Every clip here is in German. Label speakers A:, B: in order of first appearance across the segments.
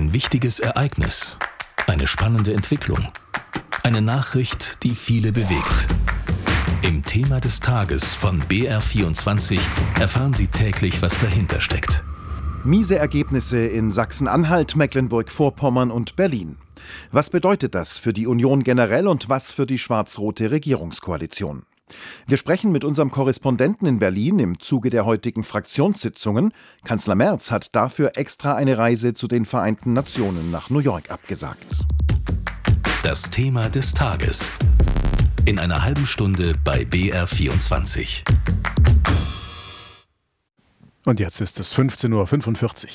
A: Ein wichtiges Ereignis, eine spannende Entwicklung, eine Nachricht, die viele bewegt. Im Thema des Tages von BR24 erfahren Sie täglich, was dahinter steckt.
B: Miese Ergebnisse in Sachsen-Anhalt, Mecklenburg-Vorpommern und Berlin. Was bedeutet das für die Union generell und was für die schwarz-rote Regierungskoalition? Wir sprechen mit unserem Korrespondenten in Berlin im Zuge der heutigen Fraktionssitzungen. Kanzler Merz hat dafür extra eine Reise zu den Vereinten Nationen nach New York abgesagt.
A: Das Thema des Tages. In einer halben Stunde bei BR24.
C: Und jetzt ist es 15:45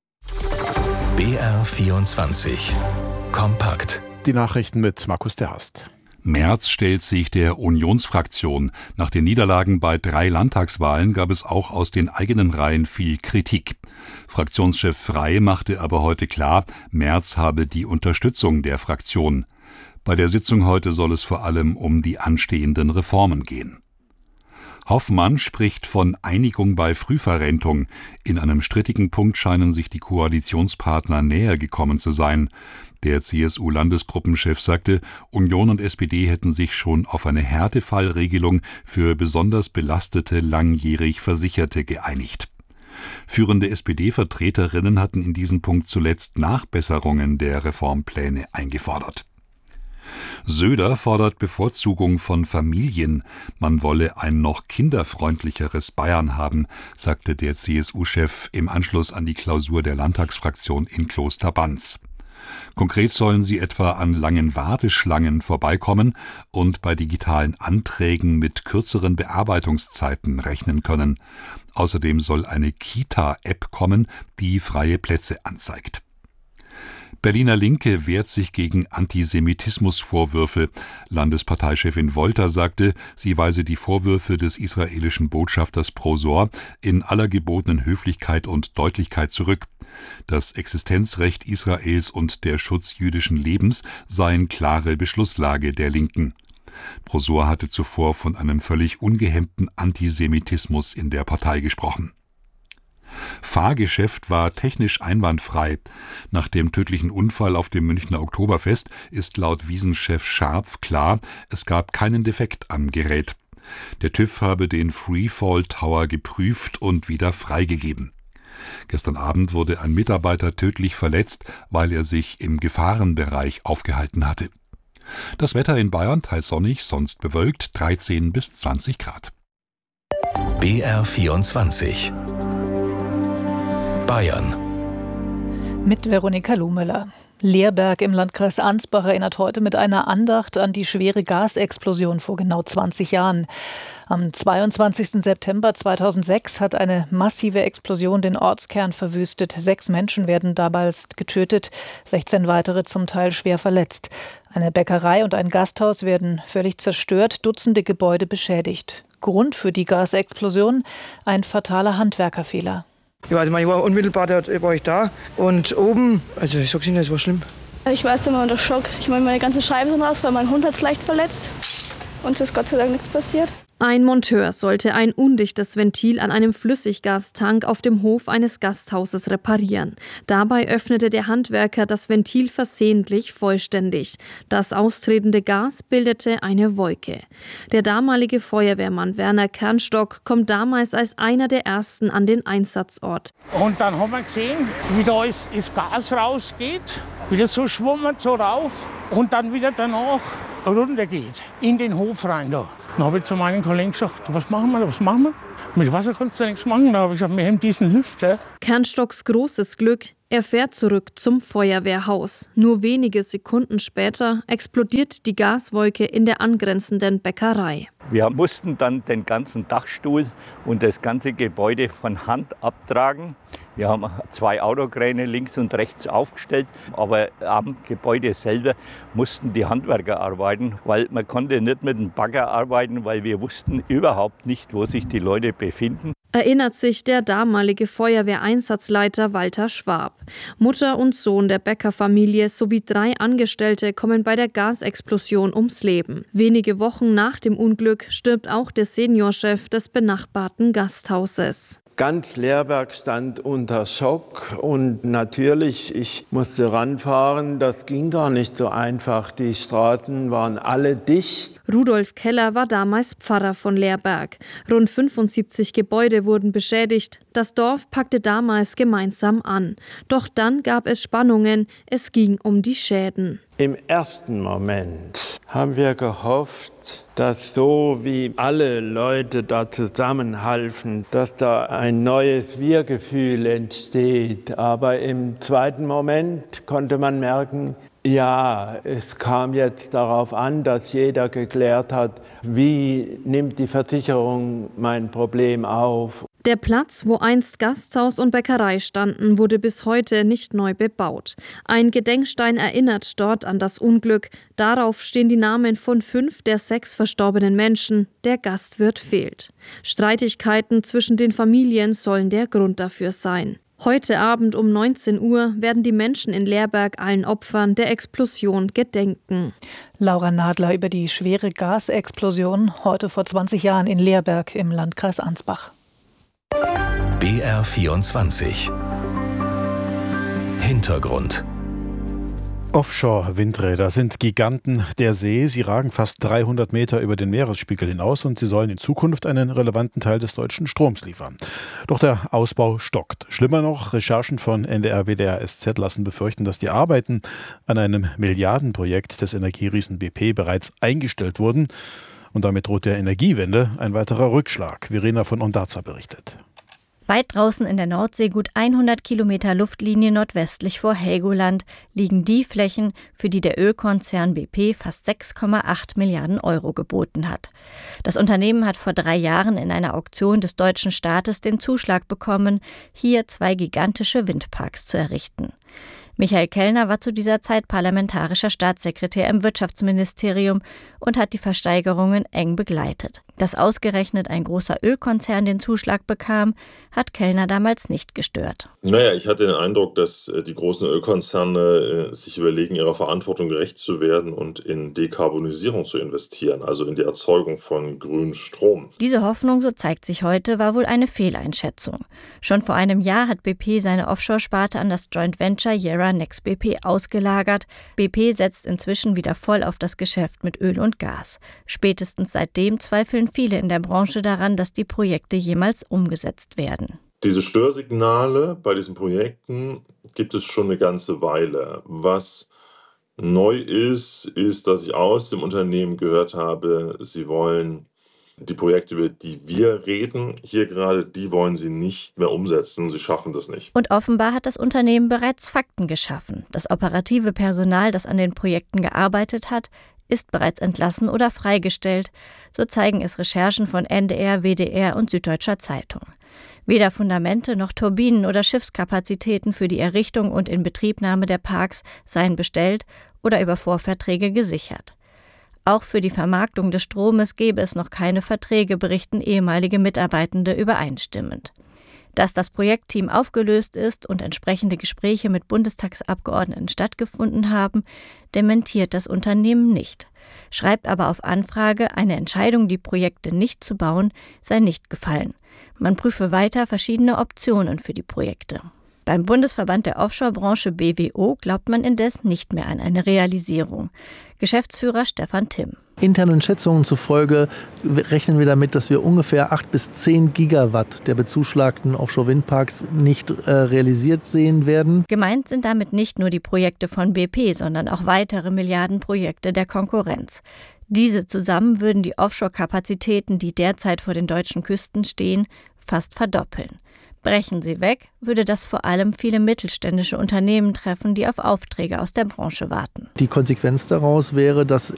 C: Uhr.
A: BR24. Kompakt.
C: Die Nachrichten mit Markus der Hast.
D: Merz stellt sich der Unionsfraktion. Nach den Niederlagen bei 3 Landtagswahlen gab es auch aus den eigenen Reihen viel Kritik. Fraktionschef Frey machte aber heute klar, Merz habe die Unterstützung der Fraktion. Bei der Sitzung heute soll es vor allem um die anstehenden Reformen gehen. Hoffmann spricht von Einigung bei Frühverrentung. In einem strittigen Punkt scheinen sich die Koalitionspartner näher gekommen zu sein. Der CSU-Landesgruppenchef sagte, Union und SPD hätten sich schon auf eine Härtefallregelung für besonders belastete, langjährig Versicherte geeinigt. Führende SPD-Vertreterinnen hatten in diesem Punkt zuletzt Nachbesserungen der Reformpläne eingefordert. Söder fordert Bevorzugung von Familien. Man wolle ein noch kinderfreundlicheres Bayern haben, sagte der CSU-Chef im Anschluss an die Klausur der Landtagsfraktion in Klosterbanz. Konkret sollen sie etwa an langen Warteschlangen vorbeikommen und bei digitalen Anträgen mit kürzeren Bearbeitungszeiten rechnen können. Außerdem soll eine Kita-App kommen, die freie Plätze anzeigt. Berliner Linke wehrt sich gegen Antisemitismusvorwürfe. Landesparteichefin Wolter sagte, sie weise die Vorwürfe des israelischen Botschafters Prosor in aller gebotenen Höflichkeit und Deutlichkeit zurück. Das Existenzrecht Israels und der Schutz jüdischen Lebens seien klare Beschlusslage der Linken. Prosor hatte zuvor von einem völlig ungehemmten Antisemitismus in der Partei gesprochen. Fahrgeschäft war technisch einwandfrei. Nach dem tödlichen Unfall auf dem Münchner Oktoberfest ist laut Wiesenchef Scharpf klar, es gab keinen Defekt am Gerät. Der TÜV habe den Freefall Tower geprüft und wieder freigegeben. Gestern Abend wurde ein Mitarbeiter tödlich verletzt, weil er sich im Gefahrenbereich aufgehalten hatte. Das Wetter in Bayern teils sonnig, sonst bewölkt, 13 bis 20 Grad.
A: BR24 Bayern.
E: Mit Veronika Lohmüller. Leerberg im Landkreis Ansbach erinnert heute mit einer Andacht an die schwere Gasexplosion vor genau 20 Jahren. Am 22. September 2006 hat eine massive Explosion den Ortskern verwüstet. 6 Menschen werden dabei getötet, 16 weitere zum Teil schwer verletzt. Eine Bäckerei und ein Gasthaus werden völlig zerstört, Dutzende Gebäude beschädigt. Grund für die Gasexplosion? Ein fataler Handwerkerfehler.
F: Ja, also ich war unmittelbar, da war ich da und oben, also ich sag's Ihnen, es war schlimm.
G: Ich war erst einmal unter Schock. Ich meine, meine ganze Scheibe sind raus, weil mein Hund hat's leicht verletzt. Uns ist Gott sei Dank nichts passiert.
H: Ein Monteur sollte ein undichtes Ventil an einem Flüssiggastank auf dem Hof eines Gasthauses reparieren. Dabei öffnete der Handwerker das Ventil versehentlich vollständig. Das austretende Gas bildete eine Wolke. Der damalige Feuerwehrmann Werner Kernstock kommt damals als einer der ersten an den Einsatzort.
I: Und dann haben wir gesehen, wie da das Gas rausgeht, wie das so schwummert, so rauf und dann wieder danach runter geht, in den Hof rein da. Dann habe ich zu meinen Kollegen gesagt, was machen wir? Mit Wasser kannst du nichts machen. Da habe ich gesagt, wir haben diesen Lüfter.
H: Kernstocks großes Glück, er fährt zurück zum Feuerwehrhaus. Nur wenige Sekunden später explodiert die Gaswolke in der angrenzenden Bäckerei.
J: Wir mussten dann den ganzen Dachstuhl und das ganze Gebäude von Hand abtragen. Wir haben 2 Autokräne links und rechts aufgestellt, aber am Gebäude selber mussten die Handwerker arbeiten, weil man konnte nicht mit dem Bagger arbeiten, weil wir wussten überhaupt nicht, wo sich die Leute befinden.
H: Erinnert sich der damalige Feuerwehreinsatzleiter Walter Schwab. Mutter und Sohn der Bäckerfamilie sowie 3 Angestellte kommen bei der Gasexplosion ums Leben. Wenige Wochen nach dem Unglück stirbt auch der Seniorchef des benachbarten Gasthauses.
K: Ganz Leerberg stand unter Schock und natürlich, ich musste ranfahren, das ging gar nicht so einfach. Die Straßen waren alle dicht.
H: Rudolf Keller war damals Pfarrer von Leerberg. Rund 75 Gebäude wurden beschädigt. Das Dorf packte damals gemeinsam an. Doch dann gab es Spannungen. Es ging um die Schäden.
K: Im ersten Moment haben wir gehofft, dass so wie alle Leute da zusammenhalfen, dass da ein neues Wir-Gefühl entsteht. Aber im zweiten Moment konnte man merken, ja, es kam jetzt darauf an, dass jeder geklärt hat, wie nimmt die Versicherung mein Problem auf.
H: Der Platz, wo einst Gasthaus und Bäckerei standen, wurde bis heute nicht neu bebaut. Ein Gedenkstein erinnert dort an das Unglück. Darauf stehen die Namen von 5 der 6 verstorbenen Menschen. Der Gastwirt fehlt. Streitigkeiten zwischen den Familien sollen der Grund dafür sein. Heute Abend um 19 Uhr werden die Menschen in Leerberg allen Opfern der Explosion gedenken.
E: Laura Nadler über die schwere Gasexplosion heute vor 20 Jahren in Leerberg im Landkreis Ansbach.
A: BR 24 Hintergrund.
C: Offshore-Windräder sind Giganten der See. Sie ragen fast 300 Meter über den Meeresspiegel hinaus und sie sollen in Zukunft einen relevanten Teil des deutschen Stroms liefern. Doch der Ausbau stockt. Schlimmer noch, Recherchen von NDR, WDR, SZ lassen befürchten, dass die Arbeiten an einem Milliardenprojekt des Energieriesen BP bereits eingestellt wurden. Und damit droht der Energiewende ein weiterer Rückschlag. Verena von Ondarza berichtet.
L: Weit draußen in der Nordsee, gut 100 Kilometer Luftlinie nordwestlich vor Helgoland, liegen die Flächen, für die der Ölkonzern BP fast 6,8 Milliarden Euro geboten hat. Das Unternehmen hat vor 3 Jahren in einer Auktion des deutschen Staates den Zuschlag bekommen, hier 2 gigantische Windparks zu errichten. Michael Kellner war zu dieser Zeit parlamentarischer Staatssekretär im Wirtschaftsministerium und hat die Versteigerungen eng begleitet. Dass ausgerechnet ein großer Ölkonzern den Zuschlag bekam, hat Kellner damals nicht gestört.
M: Naja, ich hatte den Eindruck, dass die großen Ölkonzerne sich überlegen, ihrer Verantwortung gerecht zu werden und in Dekarbonisierung zu investieren, also in die Erzeugung von grünem Strom.
L: Diese Hoffnung, so zeigt sich heute, war wohl eine Fehleinschätzung. Schon vor einem Jahr hat BP seine Offshore-Sparte an das Joint Venture Yara Next BP ausgelagert. BP setzt inzwischen wieder voll auf das Geschäft mit Öl und Gas. Spätestens seitdem zweifeln viele in der Branche daran, dass die Projekte jemals umgesetzt werden.
M: Diese Störsignale bei diesen Projekten gibt es schon eine ganze Weile. Was neu ist, dass ich aus dem Unternehmen gehört habe, sie wollen die Projekte, über die wir reden, hier gerade, die wollen sie nicht mehr umsetzen. Sie schaffen das nicht.
L: Und offenbar hat das Unternehmen bereits Fakten geschaffen. Das operative Personal, das an den Projekten gearbeitet hat, ist bereits entlassen oder freigestellt. So zeigen es Recherchen von NDR, WDR und Süddeutscher Zeitung. Weder Fundamente noch Turbinen oder Schiffskapazitäten für die Errichtung und Inbetriebnahme der Parks seien bestellt oder über Vorverträge gesichert. Auch für die Vermarktung des Stromes gäbe es noch keine Verträge, berichten ehemalige Mitarbeitende übereinstimmend. Dass das Projektteam aufgelöst ist und entsprechende Gespräche mit Bundestagsabgeordneten stattgefunden haben, dementiert das Unternehmen nicht, schreibt aber auf Anfrage, eine Entscheidung, die Projekte nicht zu bauen, sei nicht gefallen. Man prüfe weiter verschiedene Optionen für die Projekte. Beim Bundesverband der Offshore-Branche BWO glaubt man indes nicht mehr an eine Realisierung. Geschäftsführer Stefan Timm.
N: Internen Schätzungen zufolge rechnen wir damit, dass wir ungefähr 8 bis 10 Gigawatt der bezuschlagten Offshore-Windparks nicht realisiert sehen werden.
L: Gemeint sind damit nicht nur die Projekte von BP, sondern auch weitere Milliardenprojekte der Konkurrenz. Diese zusammen würden die Offshore-Kapazitäten, die derzeit vor den deutschen Küsten stehen, fast verdoppeln. Brechen sie weg, würde das vor allem viele mittelständische Unternehmen treffen, die auf Aufträge aus der Branche warten.
N: Die Konsequenz daraus wäre, dass